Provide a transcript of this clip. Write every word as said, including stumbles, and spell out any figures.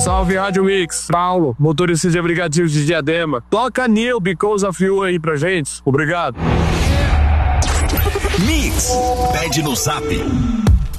Salve Rádio Mix. Paulo, motorista de aplicativo de Diadema. Toca Neil Because of You aí pra gente. Obrigado. Mix, pede no zap